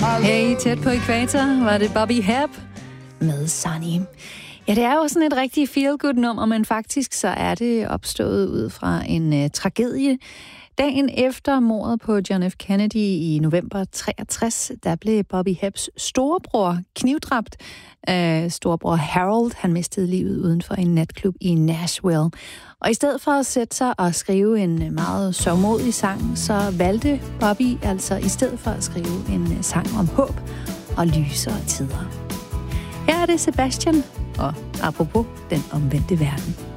Hey, tæt på ækvator var det Bobby Hebb med Sunny. Ja, det er jo sådan et rigtig feel-good nummer, men faktisk så er det opstået ud fra en tragedie. Dagen efter mordet på John F. Kennedy i november 63, der blev Bobby Hebbs storebror knivdræbt. Storebror Harold, han mistede livet uden for en natklub i Nashville. Og i stedet for at sætte sig og skrive en meget sørgmodig sang, så valgte Bobby altså i stedet for at skrive en sang om håb og lysere tider. Her er det Sebastian, og apropos den omvendte verden.